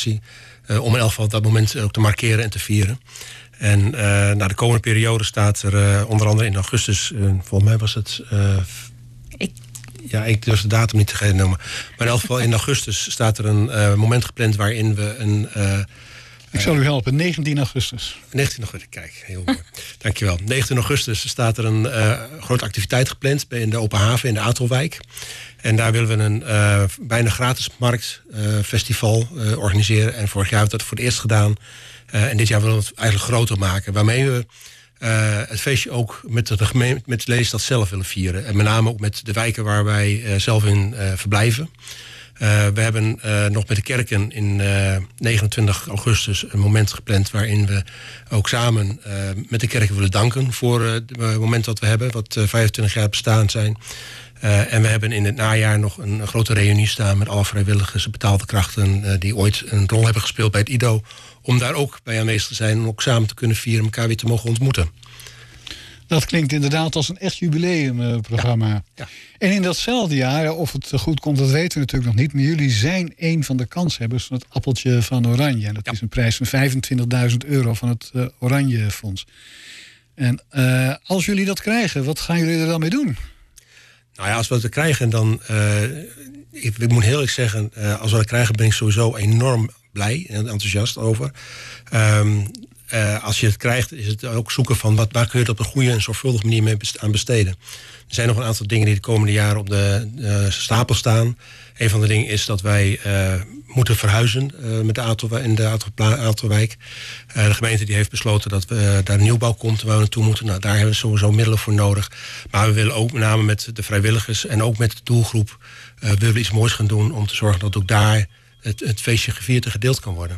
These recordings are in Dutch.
om in elk geval dat moment ook te markeren en te vieren. En na de komende periode staat er onder andere in augustus, volgens mij was het... ik durf de datum niet te noemen. Maar in elk geval in augustus staat er een moment gepland waarin we een... ik zal u helpen, 19 augustus. 19 augustus, kijk, heel mooi. Dankjewel. 19 augustus staat er een grote activiteit gepland in de Open Haven in de Atelwijk. En daar willen we een bijna gratis marktfestival organiseren. En vorig jaar hebben we dat voor het eerst gedaan. En dit jaar willen we het eigenlijk groter maken. Waarmee we het feestje ook met de Lelystad zelf willen vieren. En met name ook met de wijken waar wij zelf in verblijven. We hebben nog met de kerken in 29 augustus een moment gepland waarin we ook samen met de kerken willen danken voor het moment dat we hebben, wat 25 jaar bestaan zijn. En we hebben in het najaar nog een grote reunie staan met alle vrijwilligers en betaalde krachten die ooit een rol hebben gespeeld bij het IDO. Om daar ook bij aanwezig te zijn en ook samen te kunnen vieren, elkaar weer te mogen ontmoeten. Dat klinkt inderdaad als een echt jubileumprogramma. Ja. En in datzelfde jaar, of het goed komt, dat weten we natuurlijk nog niet. Maar jullie zijn een van de kanshebbers van het Appeltje van Oranje. En dat is een prijs van €25.000 van het Oranje Fonds. En als jullie dat krijgen, wat gaan jullie er dan mee doen? Nou ja, als we het krijgen, dan... ik moet heel erg zeggen, als we het krijgen ben ik sowieso enorm blij en enthousiast over. Als je het krijgt, is het ook zoeken van waar kun je het op een goede en zorgvuldige manier mee aan besteden. Er zijn nog een aantal dingen die de komende jaren op de stapel staan. Een van de dingen is dat wij moeten verhuizen met in de Atelwijk. De gemeente die heeft besloten dat daar een nieuwbouw komt waar we naartoe moeten. Nou, daar hebben we sowieso middelen voor nodig. Maar we willen ook met name met de vrijwilligers en ook met de doelgroep willen we iets moois gaan doen om te zorgen dat ook daar het feestje gevierd en gedeeld kan worden.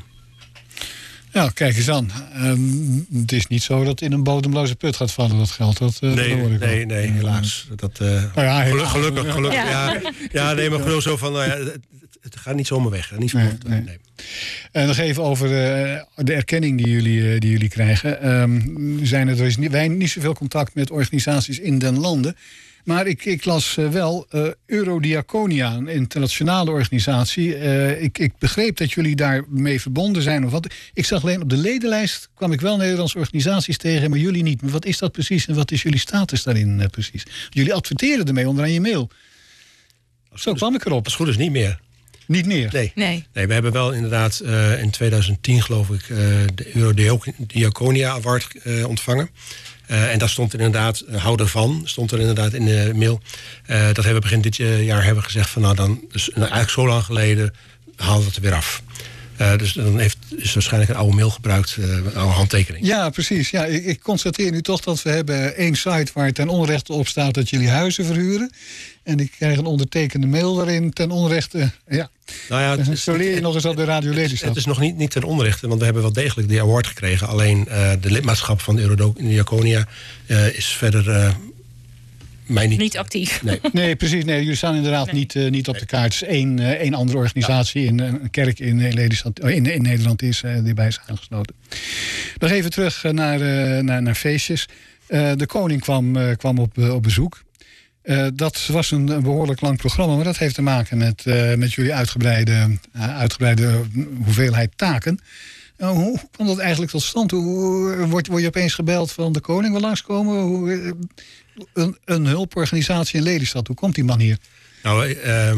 Ja, kijk eens aan. Het is niet zo dat in een bodemloze put gaat vallen, dat geld. Nee, helaas. Gelukkig. Ja, nee, maar gewoon zo van, het gaat niet zomaar weg. Niet nee. En nog even over de erkenning die jullie krijgen. Er is niet zoveel contact met organisaties in den landen. Maar ik las wel Eurodiaconia, een internationale organisatie. Ik begreep dat jullie daarmee verbonden zijn of wat. Ik zag alleen op de ledenlijst kwam ik wel Nederlandse organisaties tegen, maar jullie niet. Maar wat is dat precies en wat is jullie status daarin precies? Jullie adverteren ermee onderaan je mail. Zo kwam ik erop. Als het goed is niet meer. Niet meer? Nee, we hebben wel inderdaad in 2010 geloof ik de Eurodiaconia Award ontvangen. En daar stond inderdaad, houder van, stond er inderdaad in de mail. Dat hebben we begin dit jaar hebben gezegd van dus eigenlijk zo lang geleden haalden we het er weer af. Dus dan is waarschijnlijk een oude mail gebruikt, een oude handtekening. Ja, precies. Ja, ik constateer nu toch dat we hebben één site waar ten onrechte op staat dat jullie huizen verhuren. En ik krijg een ondertekende mail waarin ten onrechte... Ja. Nou ja, zo leer je nog eens op de Radio Lelystad. Het is nog niet ten onrechte, want we hebben wel degelijk die award gekregen. Alleen de lidmaatschap van de Eurodiaconia is verder... Niet actief. Nee, precies. Nee, jullie staan inderdaad niet op de kaart. Het is één andere organisatie, een kerk in Nederland is die bij is aangesloten. Nog even terug naar feestjes. De koning kwam op bezoek. Dat was een behoorlijk lang programma, maar dat heeft te maken met jullie uitgebreide hoeveelheid taken. Hoe kwam dat eigenlijk tot stand? Word je opeens gebeld van de koning wil langskomen? Een hulporganisatie in Lelystad, hoe komt die man hier? Nou,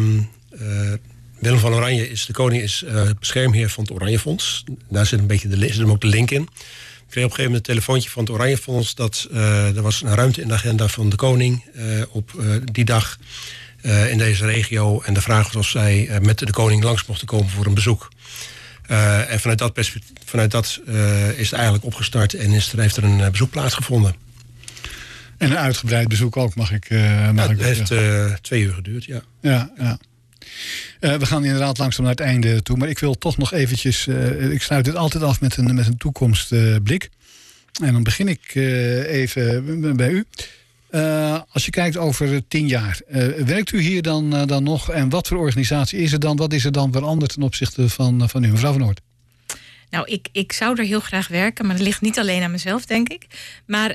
Willem van Oranje de koning is beschermheer van het Oranje Fonds. Daar zit hem ook de link in. Ik kreeg op een gegeven moment een telefoontje van het Oranje Fonds dat er was een ruimte in de agenda van de koning op die dag in deze regio. En de vraag was of zij met de koning langs mochten komen voor een bezoek. En vanuit dat is het eigenlijk opgestart en heeft er een bezoek plaatsgevonden. En een uitgebreid bezoek ook, mag ik het heeft 2 uur geduurd, ja. Ja. We gaan inderdaad langzaam naar het einde toe. Maar ik wil toch nog eventjes... ik sluit dit altijd af met een toekomstblik. En dan begin ik even bij u. Als je kijkt over 10 jaar. Werkt u hier dan nog? En wat voor organisatie is er dan? Wat is er dan veranderd ten opzichte van u, mevrouw van Oort? Nou, ik zou er heel graag werken, maar dat ligt niet alleen aan mezelf, denk ik. Maar